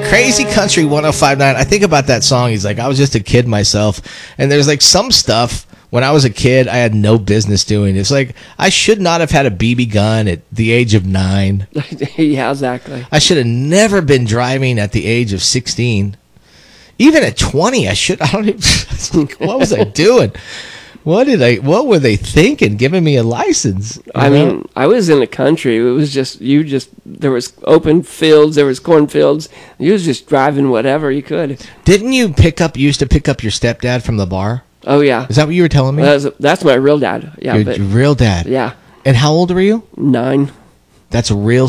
Crazy Country 105.9. I think about that song. He's like, I was just a kid myself. And there's like some stuff when I was a kid I had no business doing. It's like I should not have had a BB gun at the age of 9. Yeah, exactly. I should have never been driving at the age of 16. Even at 20, I don't even, what was I doing? What were they thinking, giving me a license? I mean, I was in the country. It was there was open fields, there was cornfields. You was just driving whatever you could. Didn't you used to pick up your stepdad from the bar? Oh, yeah. Is that what you were telling me? That's my real dad. Yeah, your real dad? Yeah. And how old were you? 9. That's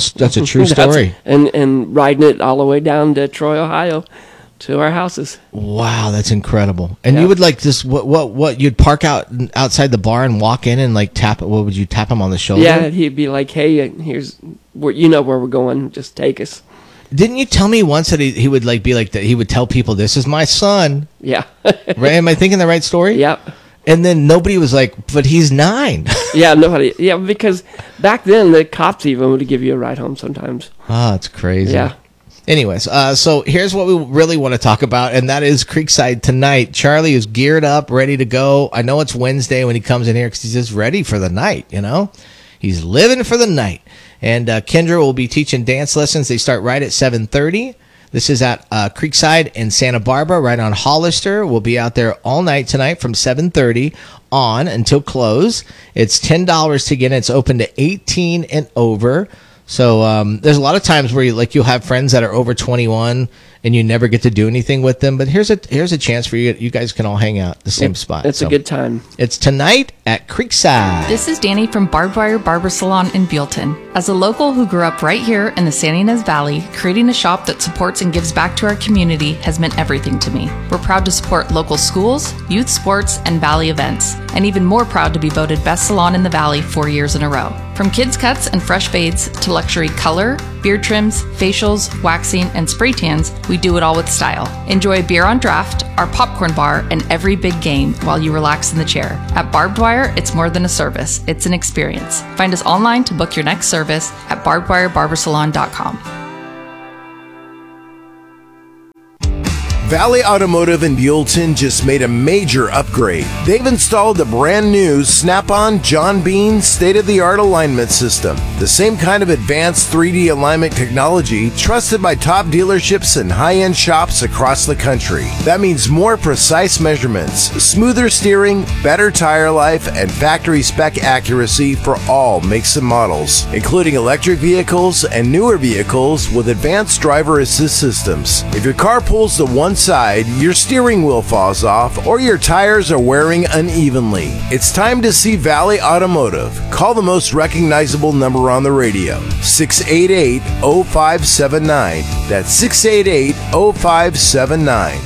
a true story. And riding it all the way down to Troy, Ohio, to our houses. Wow, that's incredible. And you would like this? What? You'd park outside the bar and walk in and like tap. What would you tap him on the shoulder? Yeah, he'd be like, "Hey, here's where where we're going. Just take us." Didn't you tell me once that he would like be like that? He would tell people, "This is my son." Yeah. Right? Am I thinking the right story? Yep. And then nobody was like, "But he's 9." Yeah, nobody. Yeah, because back then the cops even would give you a ride home sometimes. Oh, it's crazy. Yeah. Anyways, so here's what we really want to talk about, and that is Creekside tonight. Charlie is geared up, ready to go. I know it's Wednesday when he comes in here because he's just ready for the night, He's living for the night. And Kendra will be teaching dance lessons. They start right at 7:30. This is at Creekside in Santa Barbara, right on Hollister. We'll be out there all night tonight from 7:30 on until close. It's $10 to get in. It's open to 18 and over. So there's a lot of times where you'll have friends that are over 21 and you never get to do anything with them. But here's a chance for you. You guys can all hang out at the same spot. It's a good time. It's tonight at Creekside. This is Danny from Barbed Wire Barber Salon in Buellton. As a local who grew up right here in the Santa Ynez Valley, creating a shop that supports and gives back to our community has meant everything to me. We're proud to support local schools, youth sports, and Valley events, and even more proud to be voted Best Salon in the Valley 4 years in a row. From kids cuts and fresh fades to luxury color, beard trims, facials, waxing, and spray tans, we do it all with style. Enjoy a beer on draft, our popcorn bar, and every big game while you relax in the chair. At Barbed Wire, it's more than a service, it's an experience. Find us online to book your next service at barbedwirebarbersalon.com. Valley Automotive in Buellton just made a major upgrade. They've installed the brand new Snap-on John Bean state-of-the-art alignment system. The same kind of advanced 3D alignment technology trusted by top dealerships and high-end shops across the country. That means more precise measurements, smoother steering, better tire life, and factory spec accuracy for all makes and models, including electric vehicles and newer vehicles with advanced driver assist systems. If your car pulls to one side, your steering wheel falls off, or your tires are wearing unevenly, it's time to see Valley Automotive. Call the most recognizable number on the radio, 688-0579. That's 688-0579.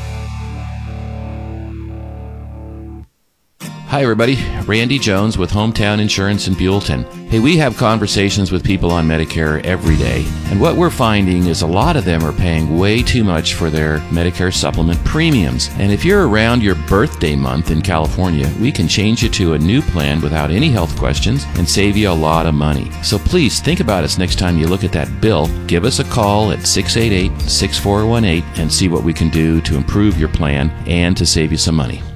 Hi everybody, Randy Jones with Hometown Insurance in Buellton. Hey, we have conversations with people on Medicare every day, and what we're finding is a lot of them are paying way too much for their Medicare supplement premiums. And if you're around your birthday month in California, we can change you to a new plan without any health questions and save you a lot of money. So please think about us next time you look at that bill. Give us a call at 688-6418 and see what we can do to improve your plan and to save you some money.